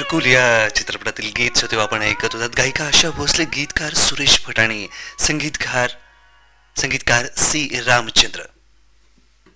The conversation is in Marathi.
कुल या चित्रपटातील गीत तेव्हा आपण ऐकत होतात. गायिका आशा भोसले, गीतकार सुरेश फटाणे, संगीतकार सी रामचंद्र.